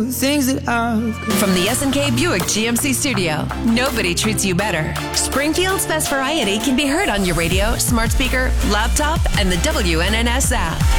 Things that I've... From the S&K Buick GMC studio, nobody treats you better. Springfield's best variety can be heard on your radio, smart speaker, laptop, and the WNNS app.